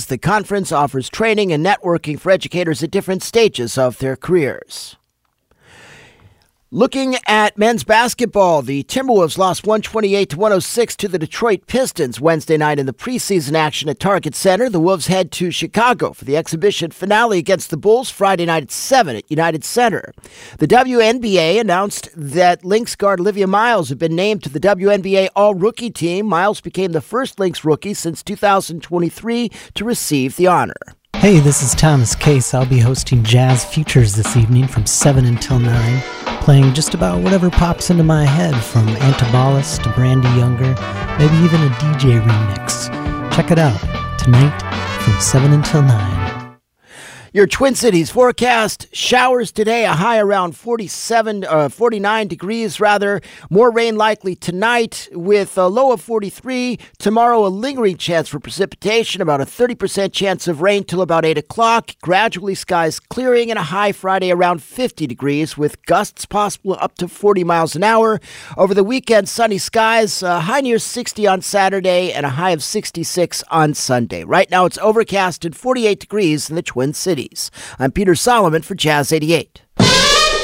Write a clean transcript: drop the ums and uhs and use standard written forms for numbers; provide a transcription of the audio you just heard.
adds the conference offers training and networking for educators at different stages of their careers. Looking at men's basketball, the Timberwolves lost 128-106 to the Detroit Pistons Wednesday night in the preseason action at Target Center. The Wolves head to Chicago for the exhibition finale against the Bulls Friday night at 7 at United Center. The WNBA announced that Lynx guard Olivia Miles had been named to the WNBA All-Rookie team. Miles became the first Lynx rookie since 2023 to receive the honor. Hey, this is Thomas Case. I'll be hosting Jazz Futures this evening from 7 until 9, playing just about whatever pops into my head, from Antibalas to Brandy Younger, maybe even a DJ remix. Check it out tonight from 7 until 9. Your Twin Cities forecast: showers today, a high around 49 degrees rather. More rain likely tonight with a low of 43. Tomorrow, a lingering chance for precipitation, about a 30% chance of rain till about 8 o'clock. Gradually skies clearing, and a high Friday around 50 degrees with gusts possible up to 40 miles an hour. Over the weekend, sunny skies, a high near 60 on Saturday and a high of 66 on Sunday. Right now, it's overcast and 48 degrees in the Twin Cities. I'm Peter Solomon for Jazz 88.